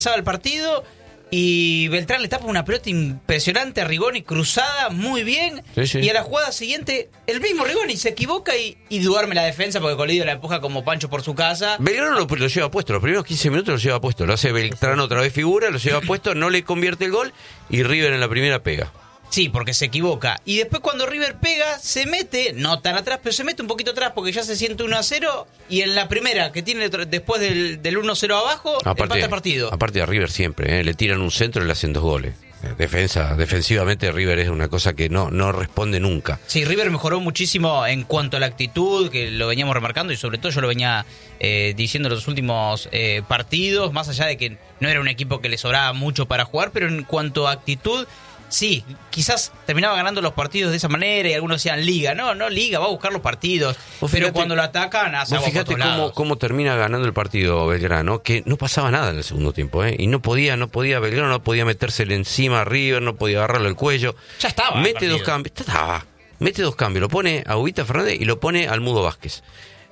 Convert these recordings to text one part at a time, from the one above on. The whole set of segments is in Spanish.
el partido y Beltrán le tapa una pelota impresionante a Rigoni, cruzada muy bien, Sí. y a la jugada siguiente el mismo Rigoni se equivoca y duerme la defensa porque Colidio la empuja como Pancho por su casa. Belgrano lo lleva puesto, los primeros 15 minutos lo lleva puesto, lo hace Beltrán otra vez figura, lo lleva puesto, no le convierte el gol y River en la primera pega. Sí, porque se equivoca. Y después cuando River pega, se mete, no tan atrás, pero se mete un poquito atrás porque ya se siente 1-0. Y en la primera, que tiene después del 1-0 abajo, empata el partido. Aparte de River siempre, le tiran un centro y le hacen 2 goles. Defensivamente River es una cosa que no responde nunca. Sí, River mejoró muchísimo en cuanto a la actitud, que lo veníamos remarcando y sobre todo yo lo venía diciendo en los últimos partidos, más allá de que no era un equipo que le sobraba mucho para jugar, pero en cuanto a actitud... Sí, quizás terminaba ganando los partidos de esa manera y algunos decían Liga. No, Liga, va a buscar los partidos. Pero cuando lo atacan, hace agua por fíjate todos lados. cómo termina ganando el partido Belgrano, que no pasaba nada en el segundo tiempo, y no podía Belgrano, no podía metérsele encima a River, no podía agarrarle el cuello. Ya estaba. Mete 2 cambios, mete 2 cambios, lo pone a Ubita Fernández y lo pone al Mudo Vázquez.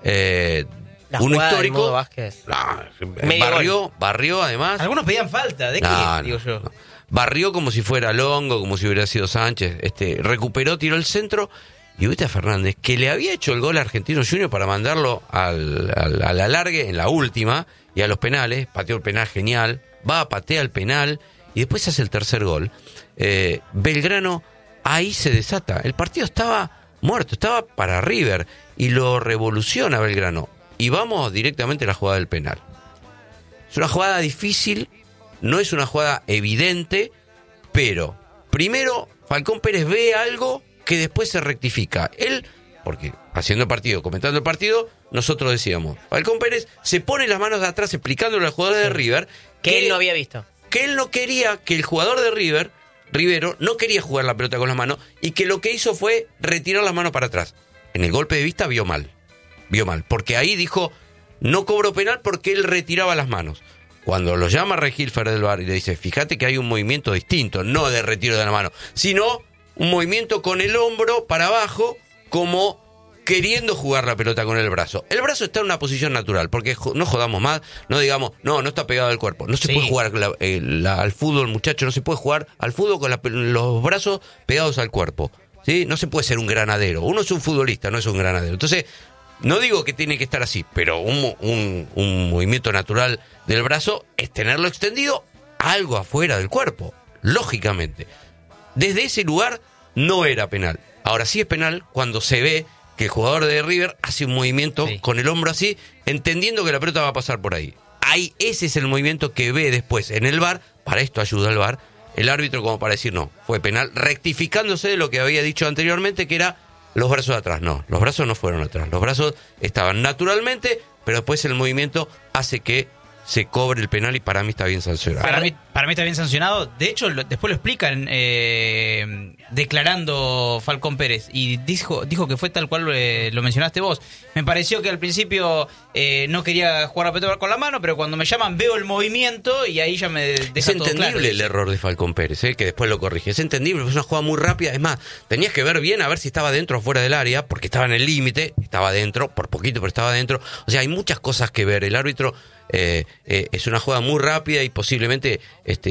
Un histórico. Vázquez. Barrió además. Algunos pedían falta, ¿de qué? Digo yo. No. Barrió como si fuera Longo, como si hubiera sido Sánchez, recuperó, tiró el centro, y Ubita Fernández, que le había hecho el gol a Argentino Junior para mandarlo a la largue en la última, y a los penales, pateó el penal genial, patea el penal, y después hace el tercer gol. Belgrano ahí se desata, el partido estaba muerto, estaba para River, y lo revoluciona Belgrano, y vamos directamente a la jugada del penal. Es una jugada difícil, no es una jugada evidente, pero primero Falcón Pérez ve algo que después se rectifica. Él, porque haciendo el partido, comentando el partido, nosotros decíamos, Falcón Pérez se pone las manos de atrás explicándole al jugador de River que él no había visto. Que él no quería, que el jugador de River, Rivero, no quería jugar la pelota con las manos y que lo que hizo fue retirar las manos para atrás. En el golpe de vista vio mal, porque ahí dijo, no cobro penal porque él retiraba las manos. Cuando lo llama Regilfer del VAR y le dice, fíjate que hay un movimiento distinto, no de retiro de la mano, sino un movimiento con el hombro para abajo, como queriendo jugar la pelota con el brazo. El brazo está en una posición natural, porque no jodamos más, no digamos, no está pegado al cuerpo. No se puede jugar al fútbol, muchacho, no se puede jugar al fútbol con los brazos pegados al cuerpo, ¿sí? No se puede ser un granadero. Uno es un futbolista, no es un granadero. Entonces, no digo que tiene que estar así, pero un movimiento natural del brazo es tenerlo extendido algo afuera del cuerpo, lógicamente. Desde ese lugar no era penal. Ahora sí es penal cuando se ve que el jugador de River hace un movimiento con el hombro así, entendiendo que la pelota va a pasar por ahí. Ese es el movimiento que ve después en el VAR, para esto ayuda el VAR, el árbitro como para decir no, fue penal, rectificándose de lo que había dicho anteriormente, que era los brazos atrás. No, los brazos no fueron atrás, los brazos estaban naturalmente, pero después el movimiento hace que se cobre el penal y para mí está bien sancionado. Para mí está bien sancionado. De hecho, después lo explican declarando Falcón Pérez. Y dijo que fue tal cual lo mencionaste vos. Me pareció que al principio no quería jugar a pelota con la mano, pero cuando me llaman veo el movimiento y ahí ya me deja todo claro. Es entendible el error de Falcón Pérez, que después lo corrige. Es entendible, es una jugada muy rápida. Es más, tenías que ver bien a ver si estaba dentro o fuera del área, porque estaba en el límite, estaba dentro, por poquito, pero estaba dentro. O sea, hay muchas cosas que ver. El árbitro... es una jugada muy rápida y posiblemente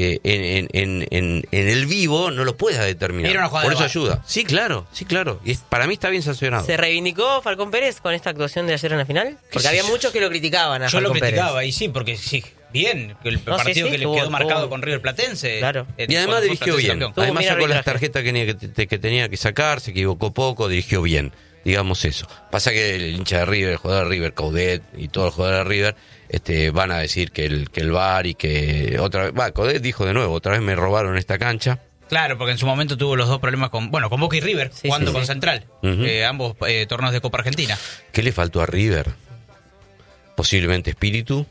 en el vivo no lo pueda determinar. Era una jugada por eso de ayuda. Sí, claro. Y para mí está bien sancionado. ¿Se reivindicó Falcón Pérez con esta actuación de ayer en la final? Porque había muchos que lo criticaban a Yo Falcón lo criticaba, Pérez. Y sí, porque sí, bien, el partido que le quedó marcado con River Platense. Claro. Y además dirigió bien. Además sacó las tarjetas que tenía que sacar, se equivocó poco, dirigió bien. Digamos eso. Pasa que el hincha de River, el jugador de River, Coudet y todos los jugadores de River van a decir que el VAR y que otra vez... Coudet dijo de nuevo, otra vez me robaron esta cancha. Claro, porque en su momento tuvo los dos problemas con Boca y River, jugando con Central. Ambos torneos de Copa Argentina. ¿Qué le faltó a River? Posiblemente espíritu.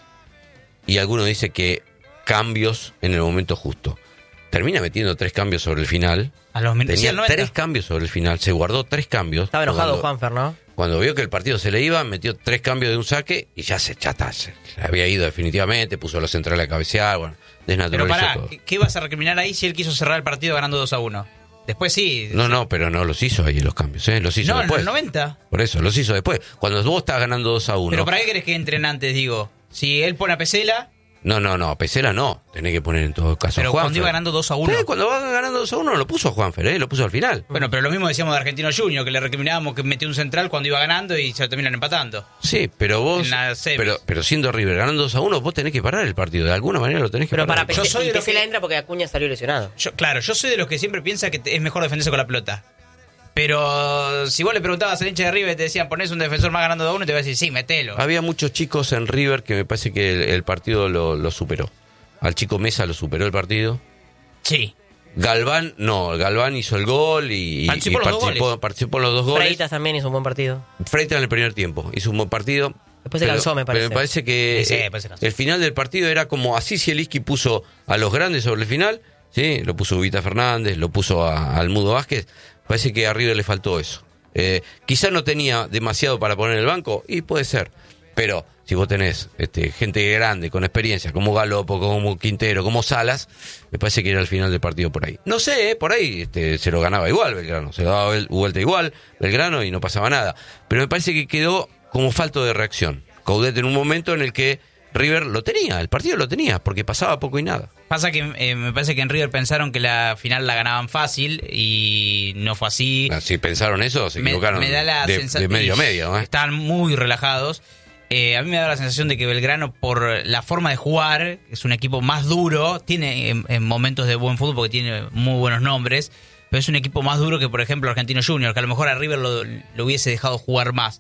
Y alguno dice que cambios en el momento justo. Termina metiendo 3 cambios sobre el final. Tenía 3 cambios sobre el final, se guardó 3 cambios. Estaba enojado Juanfer, ¿no? Cuando vio que el partido se le iba, metió 3 cambios de un saque y ya se había ido definitivamente, puso a los centrales a cabecear, desnaturalizó todo. Pero ¿qué vas a recriminar ahí si él quiso cerrar el partido ganando 2-1? Después sí. No, pero no los hizo ahí los cambios, los hizo después. No, en el 90. Por eso, los hizo después. Cuando vos estás ganando 2-1. Pero ¿para qué querés que entren antes, digo? Si él pone a Pesela, No, Pesela no. Tenés que poner en todo caso Pero a Juanfer. cuando iba ganando 2-1. Cuando va ganando 2-1 no lo puso a Juanfer, lo puso al final. Bueno, pero lo mismo decíamos de Argentino Junior, que le recriminábamos que metió un central cuando iba ganando y se lo terminan empatando. Sí, pero vos... En la semis. Pero siendo River ganando 2-1, vos tenés que parar el partido. De alguna manera lo tenés que Pero parar. para Yo soy de los Pesela que- entra porque Acuña salió lesionado. Yo soy de los que siempre piensa que es mejor defenderse con la pelota. Pero si vos le preguntabas al hincha de River y te decían, ponés un defensor más ganando 2-1, te iba a decir, sí, metelo. Había muchos chicos en River que me parece que el partido lo superó. Al chico Mesa lo superó el partido. Sí. Galván hizo el gol y Participó participó en los 2 goles. Freitas también hizo un buen partido. Freitas en el primer tiempo hizo un buen partido. Después se cansó, me parece. Pero me parece que Sí, después se cansó. el final del partido era como así. Zielinski puso a los grandes sobre el final, ¿sí? Lo puso Ubita Fernández, lo puso al Mudo Vázquez. Parece que a River le faltó eso. Quizá no tenía demasiado para poner en el banco, y puede ser. Pero si vos tenés gente grande, con experiencia, como Galopo, como Quintero, como Salas, me parece que era el final del partido por ahí. No sé, por ahí se lo ganaba igual Belgrano, se lo daba vuelta igual Belgrano y no pasaba nada. Pero me parece que quedó como falto de reacción. Coudet en un momento en el que River lo tenía, el partido lo tenía, porque pasaba poco y nada. Pasa que me parece que en River pensaron que la final la ganaban fácil y no fue así. Si pensaron eso, se equivocaron me da la de medio a medio. Estaban muy relajados. A mí me da la sensación de que Belgrano, por la forma de jugar, es un equipo más duro, tiene en momentos de buen fútbol porque tiene muy buenos nombres, pero es un equipo más duro que, por ejemplo, Argentino Junior, que a lo mejor a River lo hubiese dejado jugar más.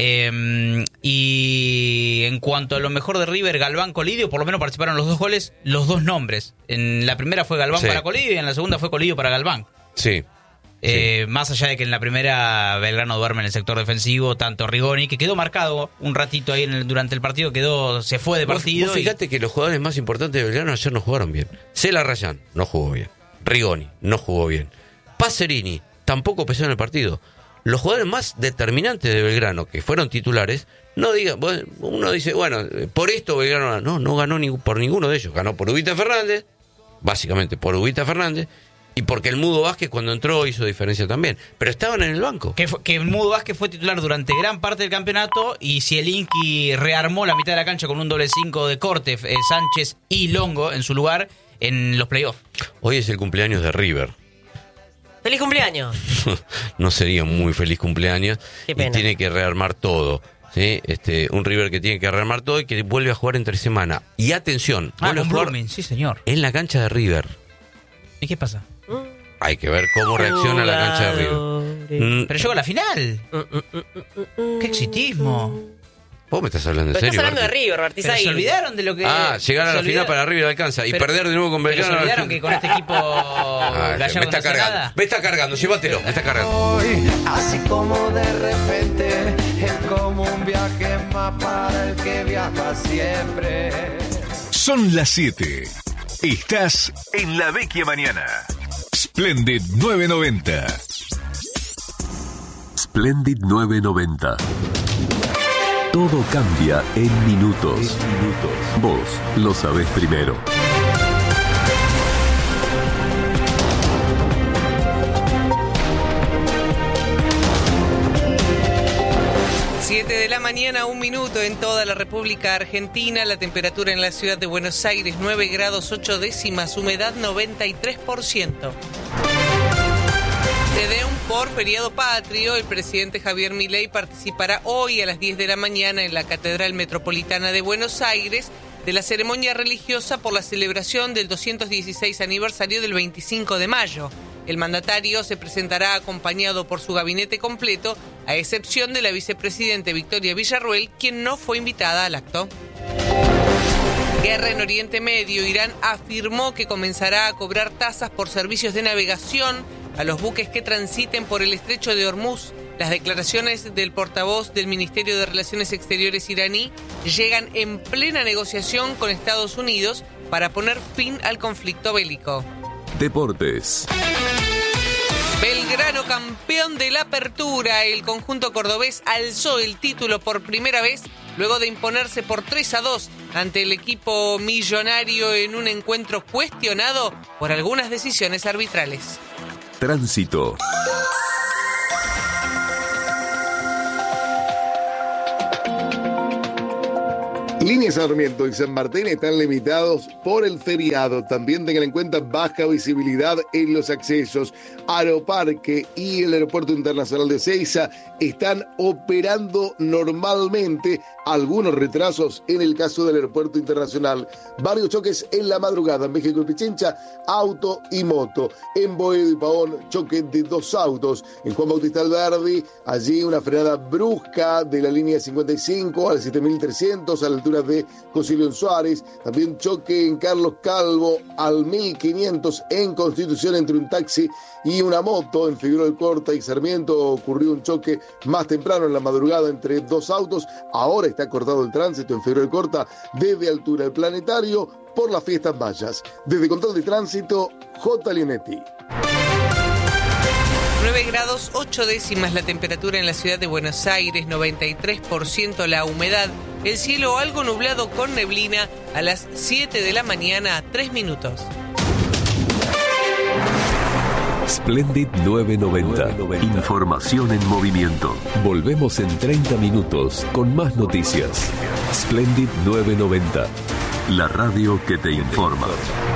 Y en cuanto a lo mejor de River, Galván, Colidio, por lo menos participaron los 2 goles, los 2 nombres. En la primera fue Galván para Colidio y en la segunda fue Colidio para Galván. Sí. Más allá de que en la primera Belgrano duerme en el sector defensivo, tanto Rigoni, que quedó marcado un ratito ahí durante el partido, se fue de partido. Vos fíjate que los jugadores más importantes de Belgrano ayer no jugaron bien. Cela Rayán no jugó bien. Rigoni no jugó bien. Pacerini tampoco pesó en el partido. Los jugadores más determinantes de Belgrano, que fueron titulares, no digan, uno dice, bueno, por esto Belgrano no ganó por ninguno de ellos. Ganó por Ubita Fernández, básicamente por Ubita Fernández, y porque el Mudo Vázquez cuando entró hizo diferencia también. Pero estaban en el banco. Que el Mudo Vázquez fue titular durante gran parte del campeonato y Zielinski rearmó la mitad de la cancha con un doble 5 de corte, Sánchez y Longo en su lugar en los playoffs. Hoy es el cumpleaños de River. ¡Feliz cumpleaños! No sería un muy feliz cumpleaños. Qué pena. Y tiene que rearmar todo. ¿Sí? Un River que tiene que rearmar todo y que vuelve a jugar entre semana. Y atención, vuelve a con jugar Blooming, sí señor. en la cancha de River. ¿Y qué pasa? Hay que ver cómo reacciona la cancha de River. Pero llegó a la final. ¡Qué exitismo! Vos me estás hablando en Pero serio. estás hablando de Barty? River, Pero Bartizay. se olvidaron de lo que... Llegar a la final para River alcanza. Y perder de nuevo con Pero se Belgrano. olvidaron que con este equipo Me Gallardo está no hace cargando. nada. Me está cargando, llévatelo. Me está cargando. Hoy, así como de repente, es como un viaje más para el que viaja siempre. Son las 7. Estás en La Vecchia Mañana. Splendid 990. Splendid 990. Todo cambia en minutos. Vos lo sabés primero. De la mañana, 1 minuto en toda la República Argentina. La temperatura en la ciudad de Buenos Aires, 9 grados 8 décimas, humedad 93%. Tedeum por feriado patrio. El presidente Javier Milei participará hoy a las 10 de la mañana en la Catedral Metropolitana de Buenos Aires de la ceremonia religiosa por la celebración del 216 aniversario del 25 de mayo. El mandatario se presentará acompañado por su gabinete completo, a excepción de la vicepresidenta Victoria Villarruel, quien no fue invitada al acto. Guerra en Oriente Medio. Irán afirmó que comenzará a cobrar tasas por servicios de navegación a los buques que transiten por el estrecho de Hormuz. Las declaraciones del portavoz del Ministerio de Relaciones Exteriores iraní llegan en plena negociación con Estados Unidos para poner fin al conflicto bélico. Deportes. Belgrano campeón de la Apertura. El conjunto cordobés alzó el título por primera vez luego de imponerse por 3-2 ante el equipo millonario en un encuentro cuestionado por algunas decisiones arbitrales. Tránsito. Línea Sarmiento y San Martín están limitados por el feriado. También tengan en cuenta baja visibilidad en los accesos. Aeroparque y el Aeropuerto Internacional de Ezeiza están operando normalmente. Algunos retrasos en el caso del Aeropuerto Internacional. Varios choques en la madrugada en México y Pichincha, auto y moto. En Boedo y Pavón, choque de 2 autos. En Juan Bautista Alberdi, allí una frenada brusca de la línea 55 al 7300 a la altura de Concilio Suárez. También choque en Carlos Calvo al 1500 en Constitución entre un taxi y una moto. En Figueroa Alcorta y Sarmiento ocurrió un choque más temprano en la madrugada entre 2 autos. Ahora está cortado el tránsito en Figueroa Alcorta desde altura del Planetario por las fiestas mayas. Desde Control de Tránsito, J. Linetti. 9 grados 8 décimas la temperatura en la ciudad de Buenos Aires, 93% la humedad, el cielo algo nublado con neblina a las 7 de la mañana, 3 minutos. Splendid 990. Información en movimiento. Volvemos en 30 minutos con más noticias. Splendid 990. La radio que te informa.